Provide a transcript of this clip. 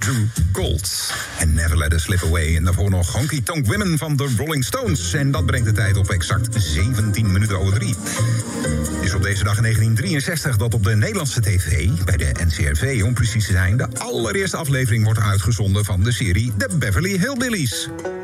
Drew Gold. En Never Let Us Slip Away. En daarvoor nog Honky Tonk Women van de Rolling Stones. En dat brengt de tijd op exact 17 minuten over 3. Het is op deze dag in 1963 dat op de Nederlandse tv, bij de NCRV om precies te zijn, de allereerste aflevering wordt uitgezonden van de serie The Beverly Hillbillies.